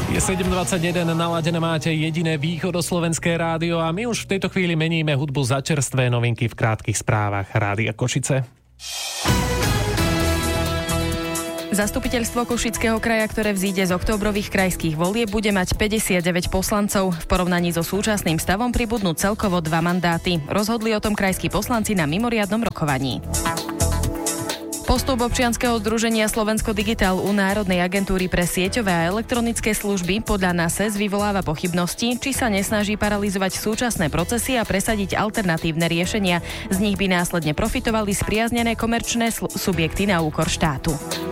Je 7:21, naladené máte jediné východoslovenské rádio a my už v tejto chvíli meníme hudbu za čerstvé novinky v krátkych správach Rádia Košice. Zastupiteľstvo Košického kraja, ktoré vzíde z októbrových krajských volieb, bude mať 59 poslancov. V porovnaní so súčasným stavom pribudnú celkovo 2 mandáty. Rozhodli o tom krajskí poslanci na mimoriadnom rokovaní. Postup občianskeho združenia Slovensko Digital u Národnej agentúry pre sieťové a elektronické služby podľa NASES vyvoláva pochybnosti, či sa nesnaží paralizovať súčasné procesy a presadiť alternatívne riešenia. Z nich by následne profitovali spriaznené komerčné subjekty na úkor štátu.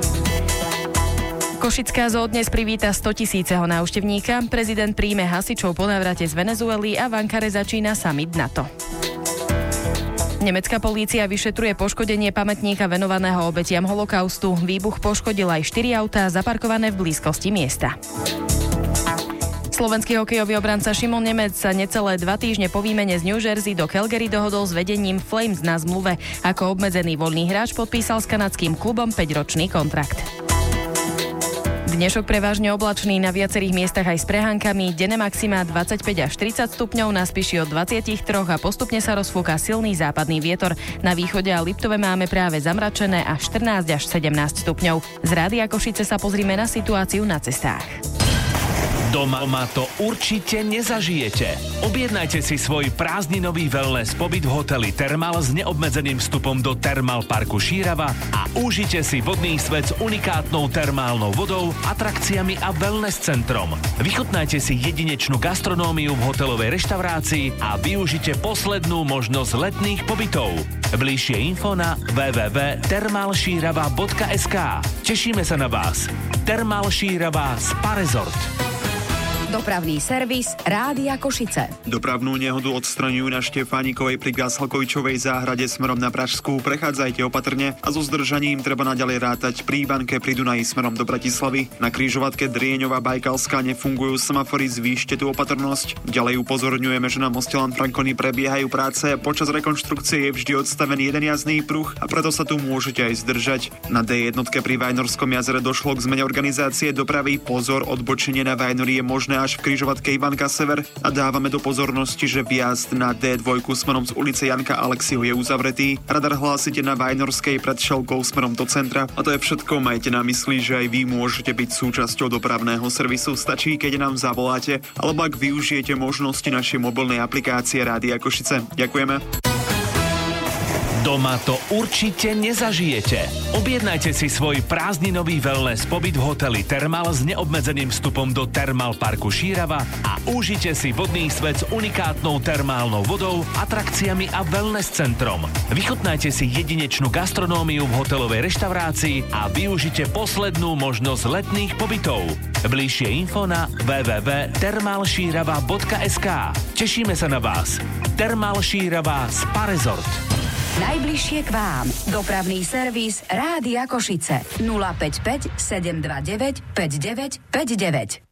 Košická zoo dnes privíta 100 000 návštevníka. Prezident príjme hasičov po návrate z Venezuely a v Ankare začína summit NATO. Nemecká polícia vyšetruje poškodenie pamätníka venovaného obetiam holokaustu. Výbuch poškodil aj 4 autá zaparkované v blízkosti miesta. Slovenský hokejový obranca Šimon Nemec sa necelé 2 týždne po výmene z New Jersey do Calgary dohodol s vedením Flames na zmluve. Ako obmedzený voľný hráč podpísal s kanadským klubom 5-ročný kontrakt. Dnešok prevažne oblačný, na viacerých miestach aj s prehánкami, denné maxima 25 až 30 stupňov, na Spiši od 23 a postupne sa rozfúka silný západný vietor. Na východe a Liptove máme práve zamračené a 14 až 17 stupňov. Z Rádia Košice sa pozrime na situáciu na cestách. Doma to určite nezažijete. Objednajte si svoj prázdninový wellness pobyt v hoteli Thermal s neobmedzeným vstupom do Thermal parku Šírava a užite si vodný svet s unikátnou termálnou vodou, atrakciami a wellness centrom. Vychutnajte si jedinečnú gastronómiu v hotelovej reštaurácii a využite poslednú možnosť letných pobytov. Bližšie info na www.thermalšírava.sk. Tešíme sa na vás. Thermal Šírava Spa Resort. Dopravný servis Rádia Košice. Dopravnú nehodu odstraňujú na Štefánikovej pri Gaslkovičovej záhrade smerom na Pražskú. Prechádzajte opatrne a so zdržaním treba naďalej rátať pri Ivanke pri Dunaji smerom do Bratislavy. Na križovatke Drieňova Bajkalská nefungujú semafory, zvýšte tú opatrnosť. Ďalej upozorňujeme, že na moste Lan Franconi prebiehajú práce. Počas rekonštrukcie je vždy odstavený jeden jazdný pruh a preto sa tu môžete aj zdržať. Na D1 pri Vajnorskom jazere došlo k zmene organizácie dopravy. Pozor, odbočenie na Vajnori je možné až v križovatke Ivanka Sever a dávame do pozornosti, že vjazd na D2 smerom z ulice Janka Alexiho je uzavretý. Radar hlásite na Vajnorskej pred Šelkou smerom do centra. A to je všetko, majte na mysli, že aj vy môžete byť súčasťou dopravného servisu. Stačí, keď nám zavoláte alebo ak využijete možnosti našej mobilnej aplikácie Rádia Košice. Ďakujeme. Doma to určite nezažijete. Objednajte si svoj prázdninový wellness pobyt v hoteli Thermal s neobmedzeným vstupom do Thermal parku Šírava a užite si vodný svet s unikátnou termálnou vodou, atrakciami a wellness centrom. Vychutnajte si jedinečnú gastronómiu v hotelovej reštaurácii a využite poslednú možnosť letných pobytov. Bližšie info na www.thermalšírava.sk. Tešíme sa na vás. Thermal Šírava Spa Resort. Najbližšie k vám. Dopravný servis Rádia Košice. 055 729 5959.